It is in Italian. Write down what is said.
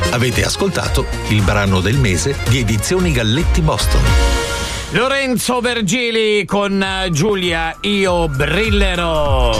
Avete ascoltato il brano del mese di Edizioni Galletti Boston. Lorenzo Vergili con Giulia, io brillerò.